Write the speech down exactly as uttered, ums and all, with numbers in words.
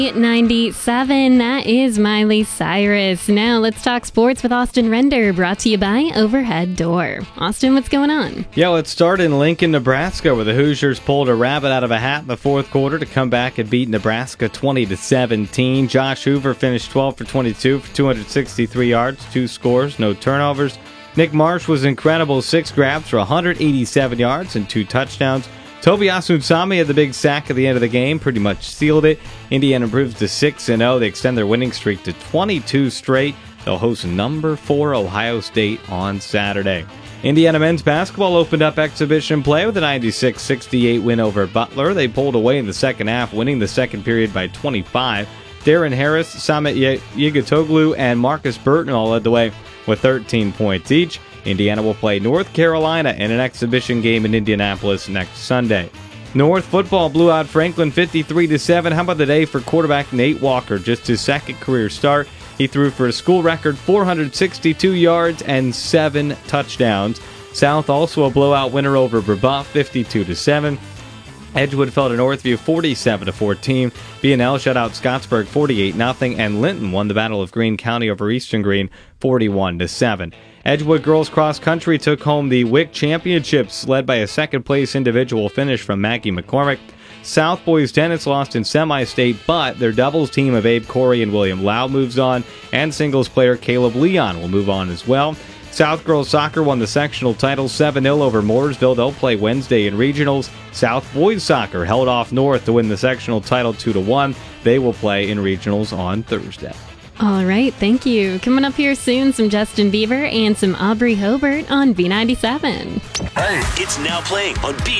ninety-seven, that is Miley Cyrus. Now let's talk sports with Austin Render, brought to you by Overhead Door. Austin, what's going on? Yeah, let's start in Lincoln, Nebraska, where the Hoosiers pulled a rabbit out of a hat in the fourth quarter to come back and beat Nebraska twenty to seventeen. Josh Hoover finished twelve for twenty-two for two hundred sixty-three yards, two scores, no turnovers. Nick Marsh was incredible, six grabs for one hundred eighty-seven yards and two touchdowns. Tobiasu Nsame had the big sack at the end of the game, pretty much sealed it. Indiana improves to six and oh. They extend their winning streak to twenty-two straight. They'll host number four Ohio State on Saturday. Indiana men's basketball opened up exhibition play with a ninety-six sixty-eight win over Butler. They pulled away in the second half, winning the second period by twenty-five. Darren Harris, Samet Yigitoglu, and Marcus Burton all led the way with thirteen points each. Indiana will play North Carolina in an exhibition game in Indianapolis next Sunday. North football blew out Franklin fifty-three to seven. How about the day for quarterback Nate Walker? Just his second career start. He threw for a school record four hundred sixty-two yards and seven touchdowns. South also a blowout winner over Brebeuf, fifty-two to seven. Edgewood fell to Northview forty-seven to fourteen. B and L shut out Scottsburg forty-eight nothing, and Linton won the Battle of Greene County over Eastern Greene forty-one to seven. Edgewood girls cross country took home the W I C championships, led by a second place individual finish from Maggie McCormick. South boys tennis lost in semi-state, but their doubles team of Abe Corey and William Lau moves on, and singles player Caleb Leon will move on as well. South girls soccer won the sectional title seven nil over Mooresville. They'll play Wednesday in regionals. South boys soccer held off North to win the sectional title two to one. They will play in regionals on Thursday. All right, thank you. Coming up here soon, some Justin Bieber and some Aubrey Hobart on B ninety-seven. Hey, it's now playing on B